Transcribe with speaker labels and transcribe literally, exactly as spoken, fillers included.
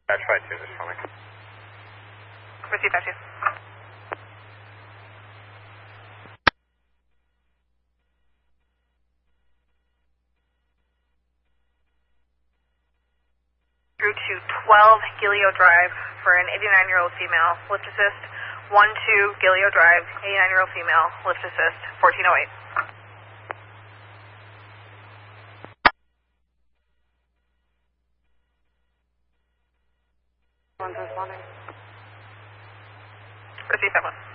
Speaker 1: That's right, too, this morning.
Speaker 2: Receive that, too. Through to twelve Gileo Drive for an eighty-nine-year-old female, lift assist. one two Gileo Drive, eighty-nine-year-old female, lift assist, fourteen oh eight. One's responding. Receive that one.